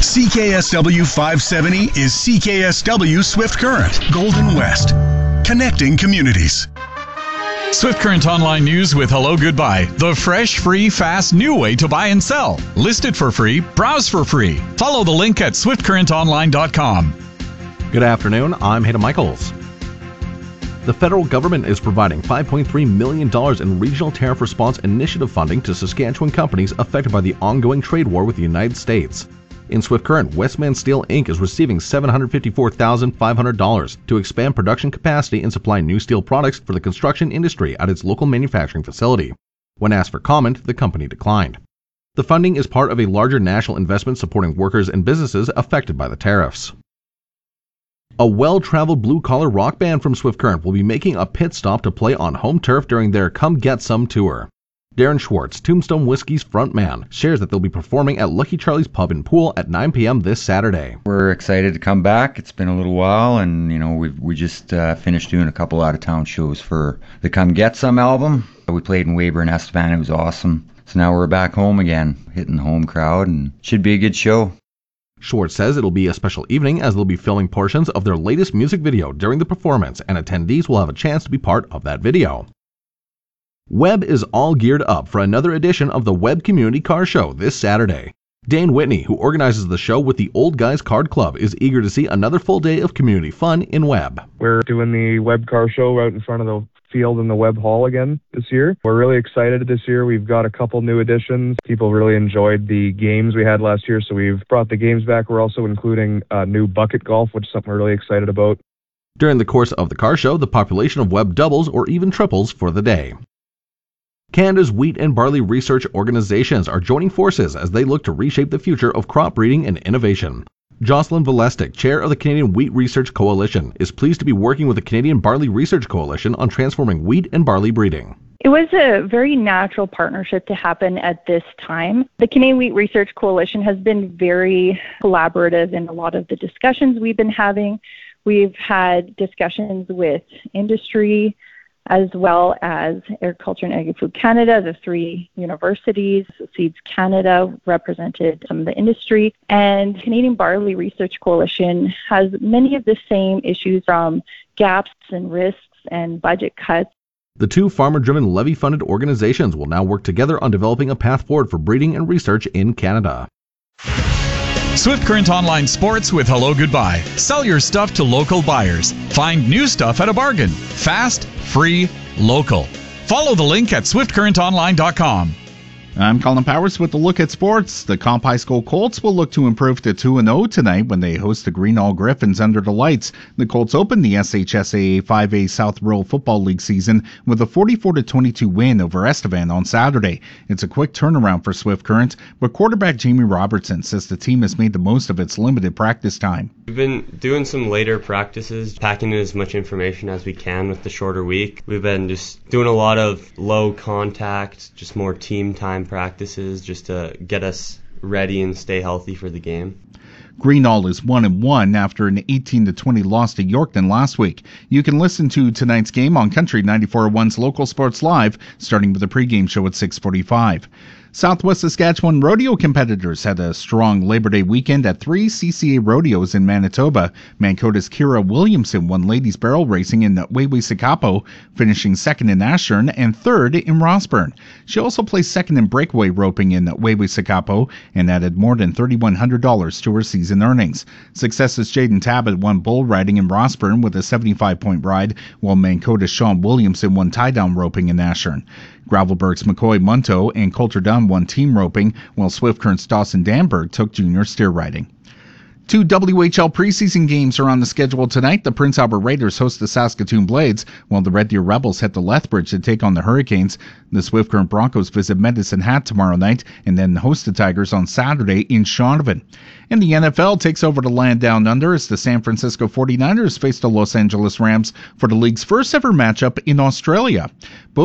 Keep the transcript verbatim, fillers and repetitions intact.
C K S W five seventy is C K S W Swift Current, Golden West. Connecting communities. Swift Current Online News with Hello Goodbye. The fresh, free, fast, new way to buy and sell. List it for free. Browse for free. Follow the link at swift current online dot com. Good afternoon. I'm Hayden Michaels. The federal government is providing five point three million dollars in Regional Tariff Response Initiative funding to Saskatchewan companies affected by the ongoing trade war with the United States. In Swift Current, Westman Steel Incorporated is receiving seven hundred fifty-four thousand five hundred dollars to expand production capacity and supply new steel products for the construction industry at its local manufacturing facility. When asked for comment, the company declined. The funding is part of a larger national investment supporting workers and businesses affected by the tariffs. A well-traveled blue-collar rock band from Swift Current will be making a pit stop to play on home turf during their Come Get Some tour. Darren Schwartz, Tombstone Whiskey's frontman, shares that they'll be performing at Lucky Charlie's Pub and Pool at nine p.m. this Saturday. We're excited to come back. It's been a little while, and you know we've we just uh, finished doing a couple out-of-town shows for the Come Get Some album. We played in Weyburn, Estevan. It was awesome. So now we're back home again, hitting the home crowd, and should be a good show. Schwartz says it'll be a special evening as they'll be filming portions of their latest music video during the performance, and attendees will have a chance to be part of that video. Webb is all geared up for another edition of the Webb Community Car Show this Saturday. Dane Whitney, who organizes the show with the Old Guys Card Club, is eager to see another full day of community fun in Webb. We're doing the Webb Car Show out in front of the field in the Webb Hall again this year. We're really excited this year. We've got a couple new additions. People really enjoyed the games we had last year, so we've brought the games back. We're also including uh, new bucket golf, which is something we're really excited about. During the course of the car show, the population of Webb doubles or even triples for the day. Canada's wheat and barley research organizations are joining forces as they look to reshape the future of crop breeding and innovation. Jocelyn Valestic, chair of the Canadian Wheat Research Coalition, is pleased to be working with the Canadian Barley Research Coalition on transforming wheat and barley breeding. It was a very natural partnership to happen at this time. The Canadian Wheat Research Coalition has been very collaborative in a lot of the discussions we've been having. We've had discussions with industry, as well as Agriculture and Agri-Food Canada, the three universities. Seeds Canada represented some of the industry, and Canadian Barley Research Coalition has many of the same issues, from gaps and risks and budget cuts. The two farmer-driven levy-funded organizations will now work together on developing a path forward for breeding and research in Canada. Swift Current Online Sports with Hello Goodbye. Sell your stuff to local buyers. Find new stuff at a bargain. Fast, free, local. Follow the link at swift current online dot com. I'm Colin Powers with a look at sports. The Comp High School Colts will look to improve to two and oh tonight when they host the Greenall Griffins under the lights. The Colts opened the S H S A A five A South Rural Football League season with a forty-four to twenty-two win over Estevan on Saturday. It's a quick turnaround for Swift Current, but quarterback Jamie Robertson says the team has made the most of its limited practice time. We've been doing some later practices, packing in as much information as we can with the shorter week. We've been just doing a lot of low contact, just more team time practices just to get us ready and stay healthy for the game. Greenall is one and one after an eighteen to twenty loss to Yorkton last week. You can listen to tonight's game on Country ninety-four point one's Local Sports Live, starting with a pregame show at six forty-five. Southwest Saskatchewan rodeo competitors had a strong Labor Day weekend at three C C A rodeos in Manitoba. Mancota's Kira Williamson won ladies barrel racing in Weway-Sikapo, finishing second in Ashern and third in Rossburn. She also placed second in breakaway roping in Weway-Sikapo and added more than three thousand one hundred dollars to her season earnings. Successes Jaden Tabbitt won bull riding in Rossburn with a seventy-five point ride, while Mancota's Sean Williamson won tie-down roping in Ashern. Gravelberg's McCoy Munto and Coulter Dunn won team roping, while Swift Current's Dawson Danberg took junior steer riding. Two W H L preseason games are on the schedule tonight. The Prince Albert Raiders host the Saskatoon Blades, while the Red Deer Rebels head to Lethbridge to take on the Hurricanes. The Swift Current Broncos visit Medicine Hat tomorrow night and then host the Tigers on Saturday in Shaunavon. And the N F L takes over the land down under as the San Francisco forty-niners face the Los Angeles Rams for the league's first ever matchup in Australia. Both